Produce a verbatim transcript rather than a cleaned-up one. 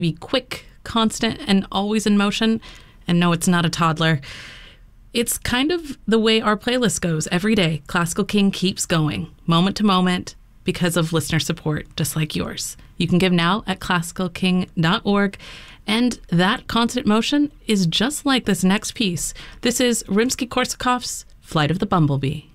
be quick, constant, and always in motion. And no, it's not a toddler. It's kind of the way our playlist goes every day. Classical King keeps going, moment to moment, because of listener support, just like yours. You can give now at classical king dot org. And that constant motion is just like this next piece. This is Rimsky-Korsakov's Flight of the Bumblebee.